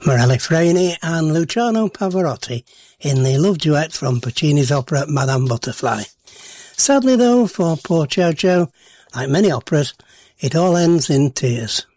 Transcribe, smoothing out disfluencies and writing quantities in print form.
Morelli Freni and Luciano Pavarotti in the love duet from Puccini's opera Madame Butterfly. Sadly though, for poor Ciao Ciao, like many operas, it all ends in tears.